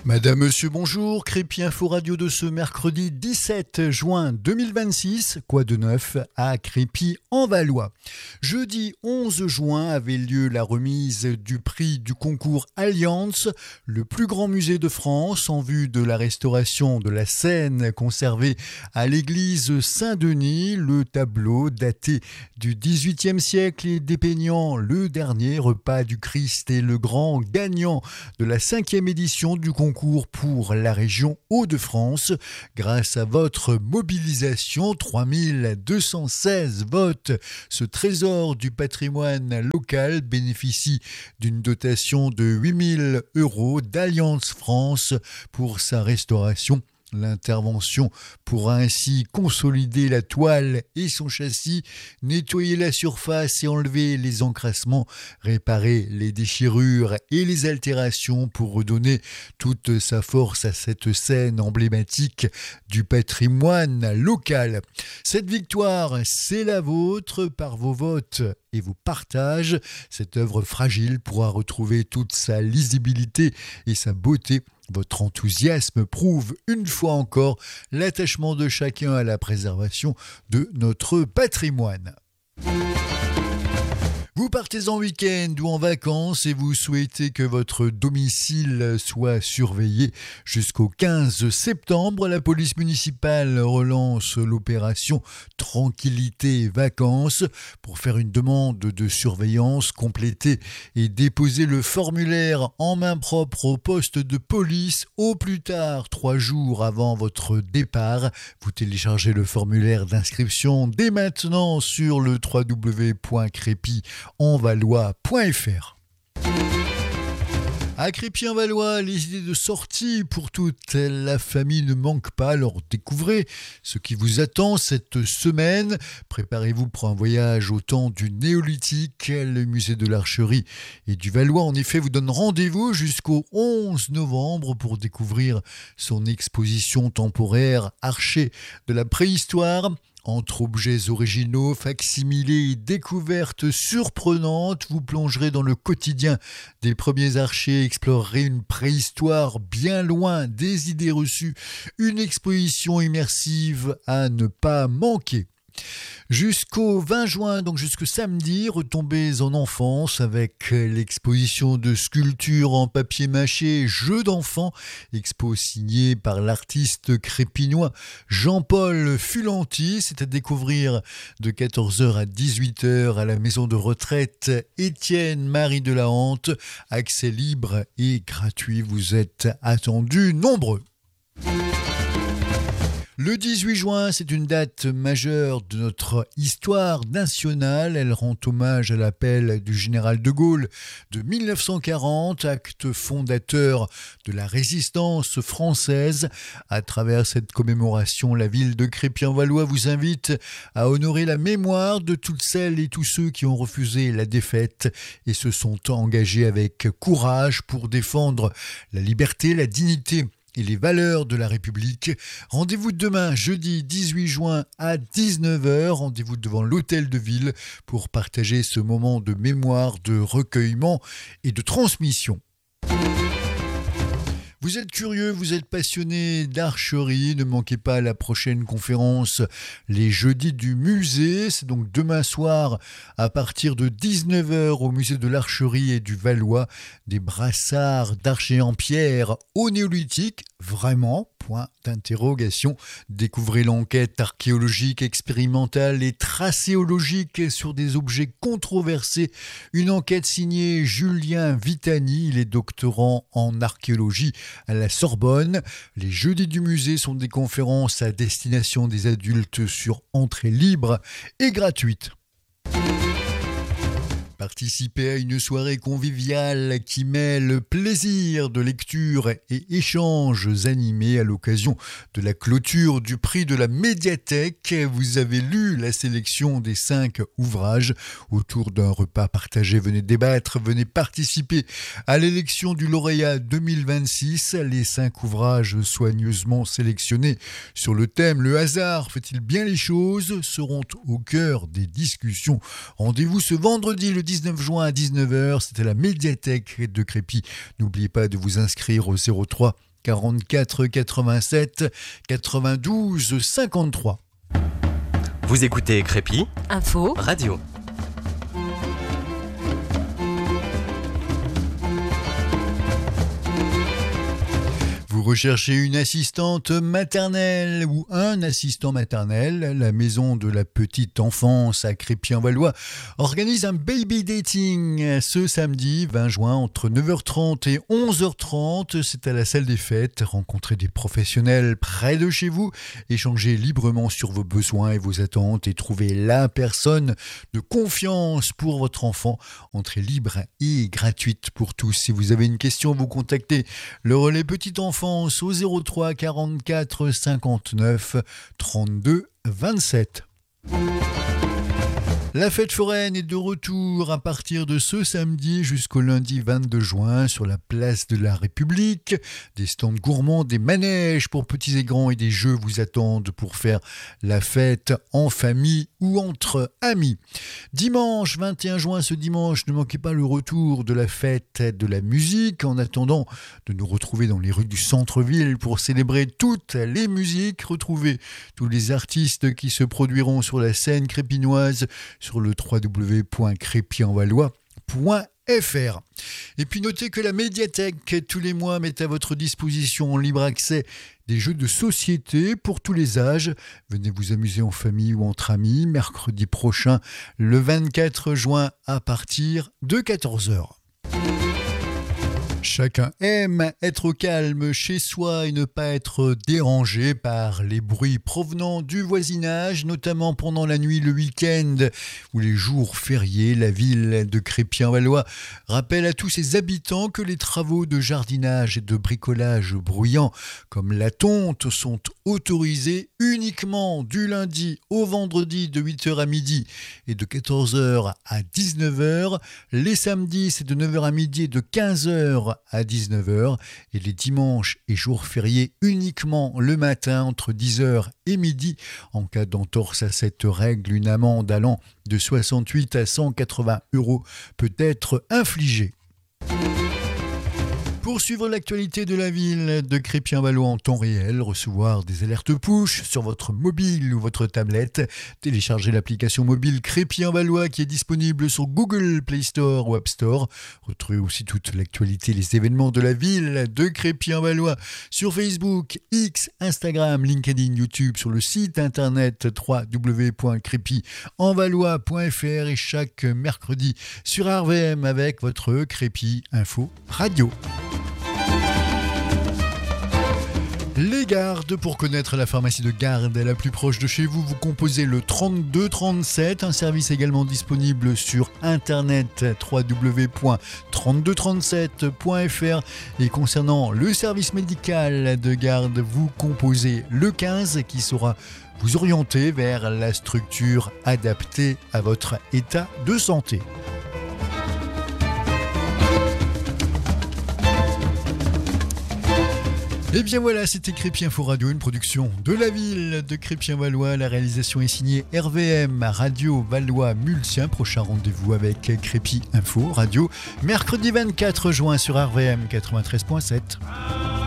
Madame, monsieur, bonjour. Crépy Info Radio de ce mercredi 17 juin 2026. Quoi de neuf à Crépy en Valois? Jeudi 11 juin avait lieu la remise du prix du concours Alliance, le plus grand musée de France en vue de la restauration de la scène conservée à l'église Saint-Denis. Le tableau daté du XVIIIe siècle et dépeignant le dernier repas du Christ est le grand gagnant de la 5e édition du concours pour la région Hauts-de-France. Grâce à votre mobilisation, 3216 votes, ce trésor du patrimoine local bénéficie d'une dotation de 8000 € d'Alliance France pour sa restauration. L'intervention pourra ainsi consolider la toile et son châssis, nettoyer la surface et enlever les encrassements, réparer les déchirures et les altérations pour redonner toute sa force à cette scène emblématique du patrimoine local. Cette victoire, c'est la vôtre par vos votes et vos partages. Cette œuvre fragile pourra retrouver toute sa lisibilité et sa beauté. Votre enthousiasme prouve une fois encore l'attachement de chacun à la préservation de notre patrimoine. Vous partez en week-end ou en vacances et vous souhaitez que votre domicile soit surveillé jusqu'au 15 septembre. La police municipale relance l'opération Tranquillité Vacances. Pour faire une demande de surveillance, complétez et déposez le formulaire en main propre au poste de police au plus tard 3 jours avant votre départ. Vous téléchargez le formulaire d'inscription dès maintenant sur le www.crépy-en-valois.fr. À Crépy-en-Valois, les idées de sortie pour toute la famille ne manquent pas. Alors découvrez ce qui vous attend cette semaine. Préparez-vous pour un voyage au temps du néolithique. Le musée de l'Archerie et du Valois, en effet, vous donne rendez-vous jusqu'au 11 novembre pour découvrir son exposition temporaire Archers de la préhistoire. Entre objets originaux, facsimilés et découvertes surprenantes, vous plongerez dans le quotidien des premiers archers, explorerez une préhistoire bien loin des idées reçues, une exposition immersive à ne pas manquer. Jusqu'au 20 juin, donc jusqu'au samedi, retombez en enfance avec l'exposition de sculptures en papier mâché Jeux d'enfants, expo signée par l'artiste crépinois Jean-Paul Fulanti. C'est à découvrir de 14h à 18h à la maison de retraite Étienne-Marie de la Hante. Accès libre et gratuit, vous êtes attendus nombreux. Le 18 juin, c'est une date majeure de notre histoire nationale. Elle rend hommage à l'appel du général de Gaulle de 1940, acte fondateur de la résistance française. À travers cette commémoration, la ville de Crépy-en-Valois vous invite à honorer la mémoire de toutes celles et tous ceux qui ont refusé la défaite et se sont engagés avec courage pour défendre la liberté, la dignité et les valeurs de la République. Rendez-vous demain, jeudi 18 juin à 19h. Rendez-vous devant l'hôtel de ville pour partager ce moment de mémoire, de recueillement et de transmission. Vous êtes curieux, vous êtes passionné d'archerie, ne manquez pas la prochaine conférence les jeudis du musée. C'est donc demain soir à partir de 19h au musée de l'Archerie et du Valois. Des brassards d'archer en pierre au néolithique, vraiment ? Point d'interrogation. Découvrez l'enquête archéologique, expérimentale et tracéologique sur des objets controversés. Une enquête signée Julien Vitani, il est doctorant en archéologie à la Sorbonne. Les jeudis du musée sont des conférences à destination des adultes sur entrée libre et gratuite. Participez à une soirée conviviale qui mêle plaisir de lecture et échanges animés à l'occasion de la clôture du prix de la médiathèque. Vous avez lu la sélection des 5 ouvrages autour d'un repas partagé. Venez débattre, venez participer à l'élection du lauréat 2026. Les 5 ouvrages soigneusement sélectionnés sur le thème « Le hasard fait-il bien les choses ?» seront au cœur des discussions. Rendez-vous ce vendredi le 19 juin à 19h, c'était la médiathèque de Crépy. N'oubliez pas de vous inscrire au 03 44 87 92 53. Vous écoutez Crépi Info Radio. Vous recherchez une assistante maternelle ou un assistant maternel, la maison de la petite enfance à Crépy-en-Valois organise un baby dating ce samedi 20 juin entre 9h30 et 11h30. C'est à la salle des fêtes. Rencontrez des professionnels près de chez vous, échangez librement sur vos besoins et vos attentes et trouvez la personne de confiance pour votre enfant. Entrée libre et gratuite pour tous. Si vous avez une question, vous contactez le relais petite enfance au 03 44 59 32 27. La fête foraine est de retour à partir de ce samedi jusqu'au lundi 22 juin sur la place de la République. Des stands gourmands, des manèges pour petits et grands et des jeux vous attendent pour faire la fête en famille ou entre amis. Dimanche 21 juin, ce dimanche, ne manquez pas le retour de la fête de la musique. En attendant de nous retrouver dans les rues du centre-ville pour célébrer toutes les musiques, retrouvez tous les artistes qui se produiront sur la scène crépinoise sur le www.crépyenvalois.fr. Et puis notez que la médiathèque tous les mois met à votre disposition en libre accès des jeux de société pour tous les âges. Venez vous amuser en famille ou entre amis mercredi prochain, le 24 juin à partir de 14h. Chacun aime être au calme chez soi et ne pas être dérangé par les bruits provenant du voisinage, notamment pendant la nuit, le week-end ou les jours fériés. La ville de Crépy-en-Valois rappelle à tous ses habitants que les travaux de jardinage et de bricolage bruyants comme la tonte sont autorisés uniquement du lundi au vendredi de 8h à midi et de 14h à 19h. Les samedis, c'est de 9h à midi et de 15h à 19h et les dimanches et jours fériés uniquement le matin entre 10h et midi. En cas d'entorse à cette règle, une amende allant de 68 à 180 € peut être infligée. Pour suivre l'actualité de la ville de Crépy-en-Valois en temps réel, recevoir des alertes push sur votre mobile ou votre tablette, téléchargez l'application mobile Crépy-en-Valois qui est disponible sur Google Play Store ou App Store. Retrouvez aussi toute l'actualité, les événements de la ville de Crépy-en-Valois sur Facebook, X, Instagram, LinkedIn, YouTube, sur le site internet www.crépyenvalois.fr et chaque mercredi sur RVM avec votre Crépi Info Radio. Les Gardes, pour connaître la pharmacie de Garde la plus proche de chez vous, vous composez le 32 37, un service également disponible sur internet www.3237.fr et concernant le service médical de Garde, vous composez le 15 qui saura vous orienter vers la structure adaptée à votre état de santé. Et bien voilà, c'était Crépi Info Radio, une production de la ville de Crépy-en-Valois. La réalisation est signée RVM Radio Valois Mulsien. Prochain rendez-vous avec Crépi Info Radio, mercredi 24 juin sur RVM 93.7.